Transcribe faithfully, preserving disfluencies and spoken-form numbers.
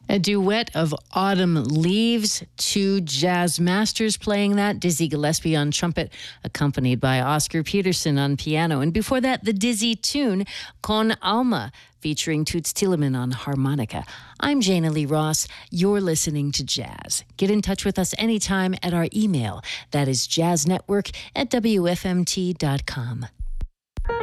A duet of Autumn Leaves, two jazz masters playing that. Dizzy Gillespie on trumpet, accompanied by Oscar Peterson on piano. And before that, the Dizzy tune, Con Alma, featuring Toots Tielemans on harmonica. I'm Jana Lee Ross. You're listening to Jazz. Get in touch with us anytime at our email. That is jazznetwork at W F M T dot com.